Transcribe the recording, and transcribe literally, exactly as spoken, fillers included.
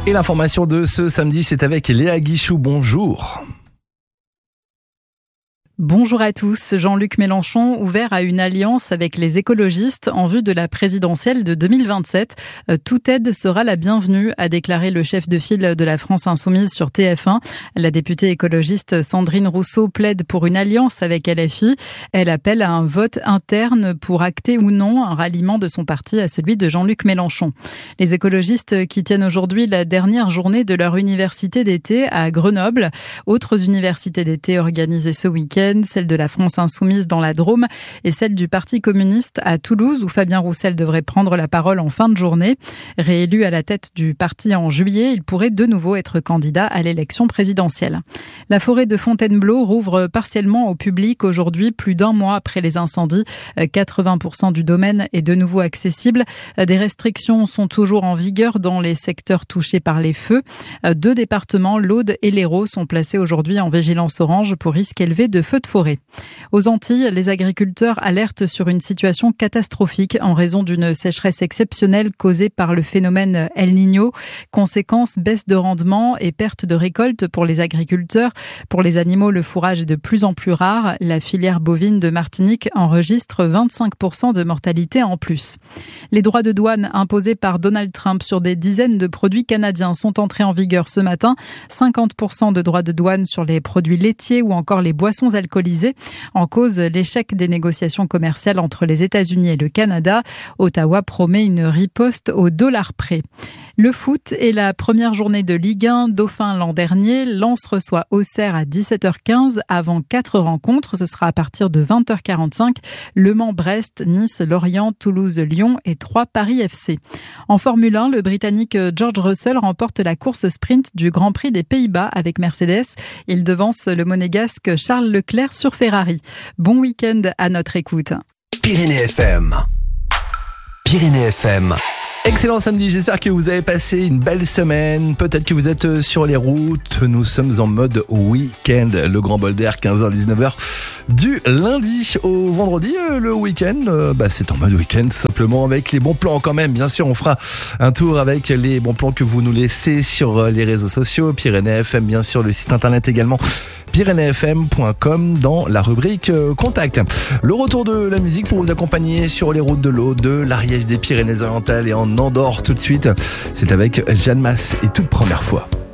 Et l'information de ce samedi, c'est avec Léa Guichou. Bonjour. Bonjour à tous. Jean-Luc Mélenchon ouvert à une alliance avec les écologistes en vue de la présidentielle de deux mille vingt-sept. Toute aide sera la bienvenue, a déclaré le chef de file de la France Insoumise sur T F un. La députée écologiste Sandrine Rousseau plaide pour une alliance avec L F I. Elle appelle à un vote interne pour acter ou non un ralliement de son parti à celui de Jean-Luc Mélenchon. Les écologistes qui tiennent aujourd'hui la dernière journée de leur université d'été à Grenoble. Autres universités d'été organisées ce week-end, celle de la France Insoumise dans la Drôme et celle du Parti communiste à Toulouse où Fabien Roussel devrait prendre la parole en fin de journée. Réélu à la tête du parti en juillet, il pourrait de nouveau être candidat à l'élection présidentielle. La forêt de Fontainebleau rouvre partiellement au public aujourd'hui, plus d'un mois après les incendies. quatre-vingts pour cent du domaine est de nouveau accessible. Des restrictions sont toujours en vigueur dans les secteurs touchés par les feux. Deux départements, l'Aude et l'Hérault, sont placés aujourd'hui en vigilance orange pour risque élevé de feux de forêt. Aux Antilles, les agriculteurs alertent sur une situation catastrophique en raison d'une sécheresse exceptionnelle causée par le phénomène El Niño. Conséquence, baisse de rendement et perte de récolte pour les agriculteurs. Pour les animaux, le fourrage est de plus en plus rare. La filière bovine de Martinique enregistre vingt-cinq pour cent de mortalité en plus. Les droits de douane imposés par Donald Trump sur des dizaines de produits canadiens sont entrés en vigueur ce matin. cinquante pour cent de droits de douane sur les produits laitiers ou encore les boissons alcoolisées. En cause, l'échec des négociations commerciales entre les États-Unis et le Canada. Ottawa promet une riposte au dollar près. Le foot est la première journée de Ligue un. Dauphin l'an dernier. Lens reçoit Auxerre à dix-sept heures quinze avant quatre rencontres. Ce sera à partir de vingt heures quarante-cinq. Le Mans, Brest, Nice, Lorient, Toulouse, Lyon et Troyes, Paris F C. En Formule un, le Britannique George Russell remporte la course sprint du Grand Prix des Pays-Bas avec Mercedes. Il devance le monégasque Charles Leclerc sur Ferrari. Bon week-end à notre écoute. Pyrénées F M. Pyrénées F M. Excellent samedi, j'espère que vous avez passé une belle semaine. Peut-être que vous êtes sur les routes. Nous sommes en mode week-end. Le grand bol d'air, quinze heures dix-neuf heures du lundi au vendredi. Le week-end, euh, bah, c'est en mode week-end simplement avec les bons plans quand même. Bien sûr, on fera un tour avec les bons plans que vous nous laissez sur les réseaux sociaux. Pyrénées F M, bien sûr, le site internet également. pyrénées f m point com dans la rubrique Contact. Le retour de la musique pour vous accompagner sur les routes de l'eau de l'Ariège des Pyrénées-Orientales et en Andorre tout de suite. C'est avec Jeanne Masse et toute première fois.